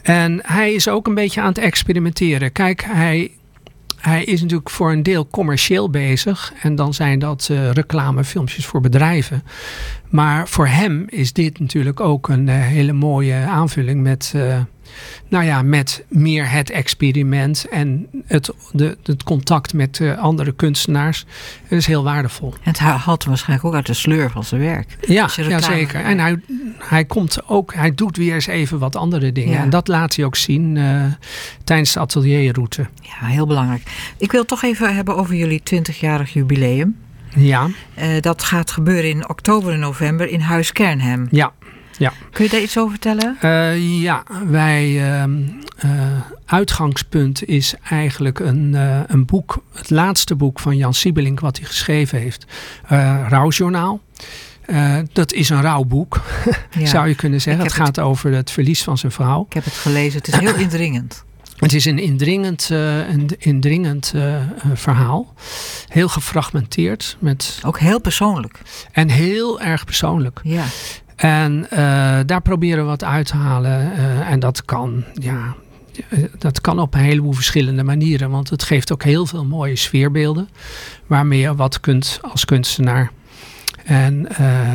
En hij is ook een beetje aan het experimenteren. Kijk, hij is natuurlijk voor een deel commercieel bezig. En dan zijn dat reclamefilmpjes voor bedrijven. Maar voor hem is dit natuurlijk ook een hele mooie aanvulling met meer het experiment en het contact met andere kunstenaars. Dat is heel waardevol. En het haalt waarschijnlijk ook uit de sleur van zijn werk. Ja, zeker. En hij doet weer eens even wat andere dingen. Ja. En dat laat hij ook zien tijdens de atelierroute. Ja, heel belangrijk. Ik wil het toch even hebben over jullie 20-jarig jubileum. Ja. Dat gaat gebeuren in oktober en november in Huis Kernhem. Ja. Kun je daar iets over vertellen? Uitgangspunt is eigenlijk een boek, het laatste boek van Jan Siebelink wat hij geschreven heeft. Rouwjournaal. Dat is een rouwboek, zou je kunnen zeggen. Het gaat over het verlies van zijn vrouw. Ik heb het gelezen, het is heel indringend. Het is een indringend verhaal. Heel gefragmenteerd. Ook heel persoonlijk. En heel erg persoonlijk. Ja. En daar proberen we wat uit te halen. En dat kan op een heleboel verschillende manieren. Want het geeft ook heel veel mooie sfeerbeelden. Waarmee je wat kunt als kunstenaar. En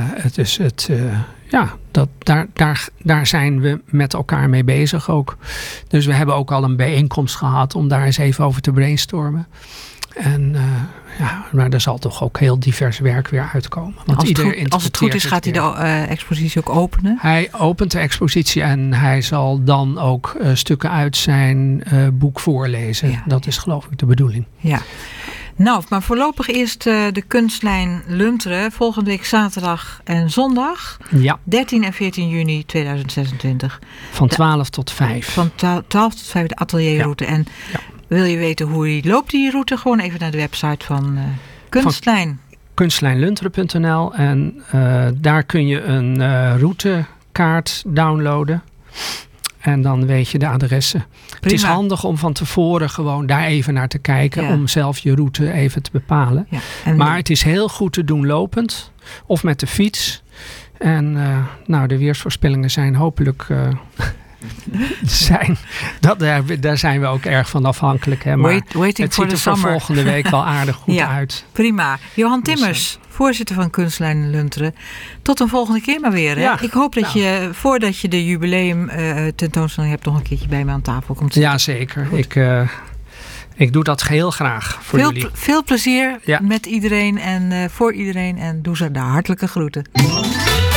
daar zijn we met elkaar mee bezig ook. Dus we hebben ook al een bijeenkomst gehad om daar eens even over te brainstormen. En maar er zal toch ook heel divers werk weer uitkomen. Want als het goed is, gaat hij de expositie ook openen? Hij opent de expositie en hij zal dan ook stukken uit zijn boek voorlezen. Ja, dat is geloof ik de bedoeling. Ja. Nou, maar voorlopig eerst de kunstlijn Lunteren. Volgende week zaterdag en zondag. Ja. 13 en 14 juni 2026. Van 12 tot 5. Van 12 tot 5 de atelierroute. Ja. En wil je weten hoe die loopt, die route? Gewoon even naar de website van Kunstlijn. Kunstlijnlunteren.nl. En daar kun je een routekaart downloaden. En dan weet je de adressen. Prima. Het is handig om van tevoren gewoon daar even naar te kijken. Ja. Om zelf je route even te bepalen. Ja. Maar het is heel goed te doen lopend. Of met de fiets. En de weersvoorspellingen zijn hopelijk... daar zijn we ook erg van afhankelijk. Hè? Maar het ziet er voor volgende week wel aardig goed uit. Prima. Johan Timmers, voorzitter van Kunstlijn Lunteren. Tot een volgende keer maar weer. Hè? Ja, ik hoop dat je, voordat je de jubileum tentoonstelling hebt, nog een keertje bij me aan tafel komt zitten. Ja, zeker. Ik doe dat heel graag voor jullie. Veel plezier met iedereen en voor iedereen. En doe ze de hartelijke groeten.